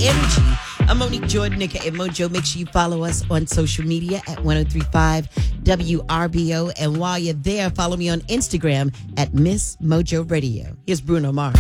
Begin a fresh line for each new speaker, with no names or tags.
energy. I'm Monique Jordan, aka Mojo. Make sure you follow us on social media at 1035 WRBO. And while you're there, follow me on Instagram at Miss Mojo Radio. Here's Bruno Mars.